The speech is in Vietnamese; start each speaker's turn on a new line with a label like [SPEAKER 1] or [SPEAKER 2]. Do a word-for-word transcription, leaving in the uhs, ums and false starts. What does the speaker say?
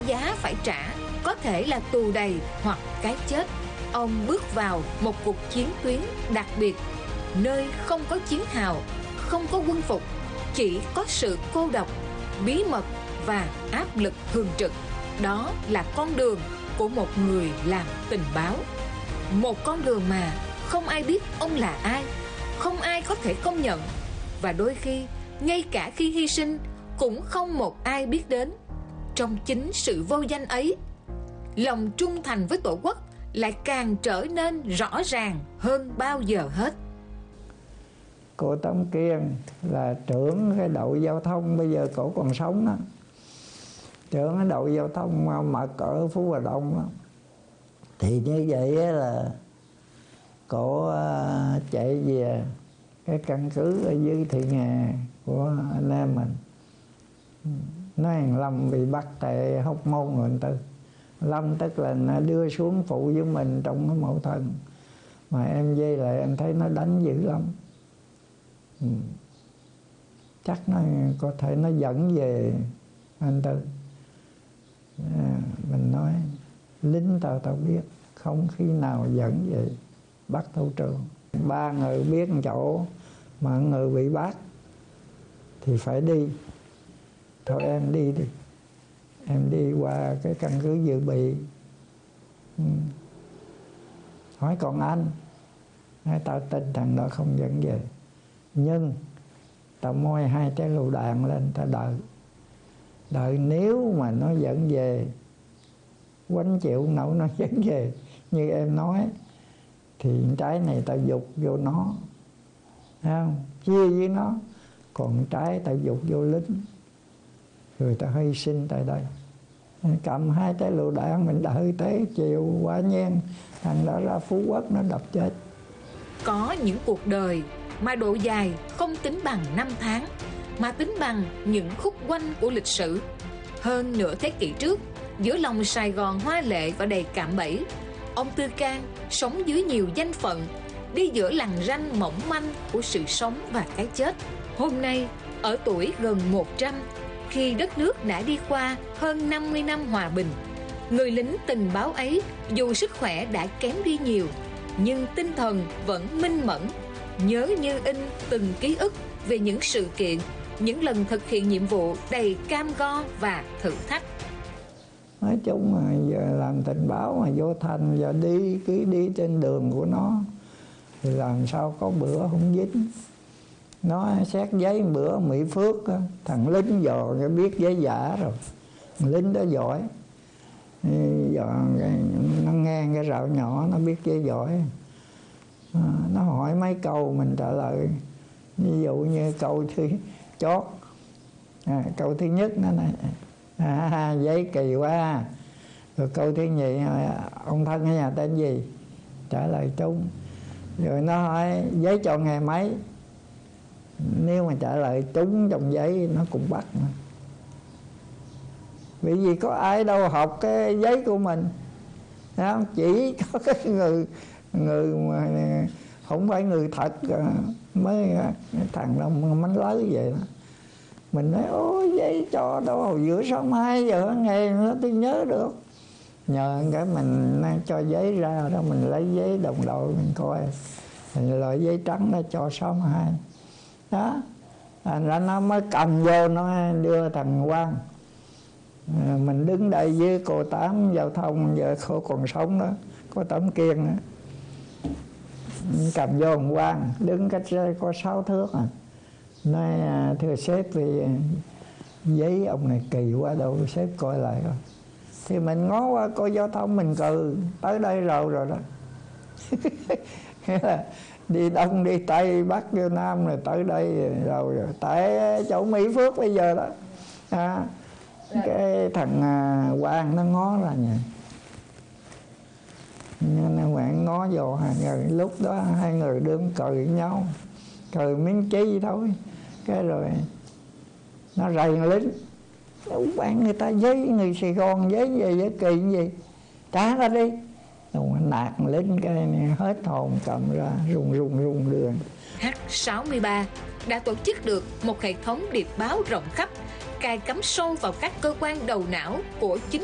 [SPEAKER 1] Giá phải trả có thể là tù đầy hoặc cái chết. Ông bước vào một cuộc chiến tuyến đặc biệt, nơi không có chiến hào, không có quân phục, chỉ có sự cô độc, bí mật và áp lực thường trực. Đó là con đường của một người làm tình báo. Một con đường mà không ai biết ông là ai, không ai có thể công nhận. Và đôi khi, ngay cả khi hy sinh, cũng không một ai biết đến. Trong chính sự vô danh ấy, lòng trung thành với Tổ quốc lại càng trở nên rõ ràng hơn bao giờ hết.
[SPEAKER 2] Cô Tống Kiên là trưởng cái đội giao thông, bây giờ cổ còn sống đó. Trưởng cái đội giao thông mật ở Phú Hòa Đông đó. Thì như vậy là cổ chạy về cái căn cứ ở dưới Thị Nghè của anh em mình. Nói thằng Lâm bị bắt tại Hóc Môn rồi anh Tư. Lâm tức là nó đưa xuống phụ với mình trong cái mẫu thân. Mà em dây lại em thấy nó đánh dữ lắm. Ừ. Chắc nó có thể nó dẫn về anh Tư. À, mình nói lính tao tao biết, không khi nào dẫn về bắt thâu trường. Ba người biết một chỗ mà người bị bắt thì phải đi. Thôi em đi đi, em đi qua cái căn cứ dự bị. Ừ. Hỏi còn anh, nói tao tin thằng đó không dẫn về, nhưng tao moi hai trái lựu đạn lên, tao đợi đợi nếu mà nó dẫn về, quánh chịu nổi nó dẫn về như em nói, thì trái này tao dục vô nó, thấy không? Chia với nó, còn trái tao dục vô lính, rồi tao hy sinh tại đây. Cầm hai trái lựu đạn mình đợi tới chiều quả nhiên thằng đó ra Phú Quốc nó đập chết.
[SPEAKER 1] Có những cuộc đời mà độ dài không tính bằng năm tháng, mà tính bằng những khúc quanh của lịch sử. Hơn nửa thế kỷ trước, giữa lòng Sài Gòn hoa lệ và đầy cạm bẫy, ông Tư Can sống dưới nhiều danh phận, đi giữa lằn ranh mỏng manh của sự sống và cái chết. Hôm nay, ở tuổi gần một trăm, khi đất nước đã đi qua hơn năm mươi năm hòa bình, người lính tình báo ấy dù sức khỏe đã kém đi nhiều, nhưng tinh thần vẫn minh mẫn, nhớ như in từng ký ức về những sự kiện, những lần thực hiện nhiệm vụ đầy cam go và thử thách.
[SPEAKER 2] Nói chung là giờ làm tình báo mà vô thành, giờ đi cứ đi trên đường của nó thì làm sao có bữa không dính. Nó xét giấy bữa Mỹ Phước, thằng lính dò cái biết giấy giả rồi, thằng lính đó giỏi, dò nó ngang cái rào nhỏ nó biết giấy giỏi. À, nó hỏi mấy câu mình trả lời, ví dụ như câu thứ chót, à, câu thứ nhất nó này, à, giấy kỳ quá. Rồi câu thứ nhì, ông thân ở nhà tên gì, trả lời Trung. Rồi nó hỏi giấy chọn ngày mấy, nếu mà trả lời trúng trong giấy nó cũng bắt mà. Vì gì có ai đâu học cái giấy của mình, thấy không? Chỉ có cái người người mà không phải người thật mới thằng đâu mánh lấy vậy đó. Mình nói ôi giấy cho đâu hồi giữa sáng hai giờ ngày nó tôi nhớ được. Nhờ cái mình cho giấy ra đó, mình lấy giấy đồng đội mình coi, mình loại giấy trắng nó cho sáu hai đó. Thành ra nó mới cầm vô nó đưa thằng Quang. À, mình đứng đây với cô Tám giao thông, giờ cô còn sống đó, cô Tống Kiên đó. Cầm vô thằng Quang, đứng cách có sáu thước à. Nói thưa sếp vì giấy ông này kỳ quá đâu, sếp coi lại coi. Thì mình ngó qua cô giao thông mình cừ, tới đây rồi rồi đó. Đi Đông đi Tây Bắc vô Nam rồi tới đây rồi, rồi. Tại chỗ Mỹ Phước bây giờ đó à, cái thằng Quang nó ngó ra nhỉ, nên Quang ngó vô hai người, lúc đó hai người đương cười với nhau, cười miếng chí thôi. Cái rồi nó rầy lính, bạn người ta giấy người Sài Gòn giấy về giấy kỳ gì trả ra đi. Rồi nạt lính cái này hết hồn, cầm ra rung rung rung đường.
[SPEAKER 1] H sáu mươi ba đã tổ chức được một hệ thống điệp báo rộng khắp, cài cắm sâu vào các cơ quan đầu não của chính